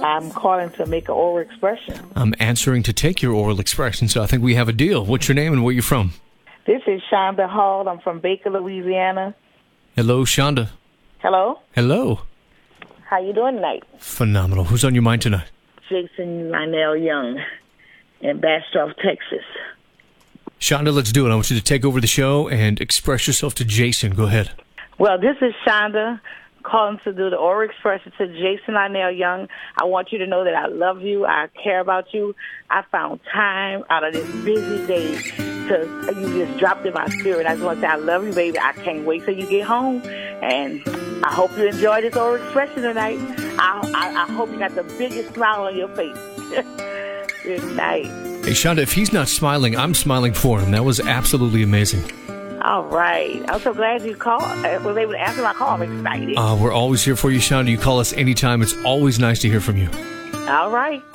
I'm calling to make an oral expression. I'm answering to take your oral expression, so I think we have a deal. What's your name and where you from? This is Shonda Hall. I'm from Baker, Louisiana. Hello, Shonda. Hello? Hello. How you doing tonight? Phenomenal. Who's on your mind tonight? Jason Lionel Young in Bastrop, Texas. Shonda, let's do it. I want you to take over the show and express yourself to Jason. Go ahead. Well, this is Shonda calling to do the oral expression to Jason Lionel Young. I want you to know that I love you. I care about you. I found time out of this busy day to, you just dropped in my spirit. I just want to say I love you, baby. I can't wait till you get home. And I hope you enjoy this oral expression tonight. I hope you got the biggest smile on your face. Good night. Hey, Shonda, if he's not smiling, I'm smiling for him. That was absolutely amazing. All right. I'm so glad you called. I was able to answer my call. I'm excited. We're always here for you, Shonda. You call us anytime. It's always nice to hear from you. All right.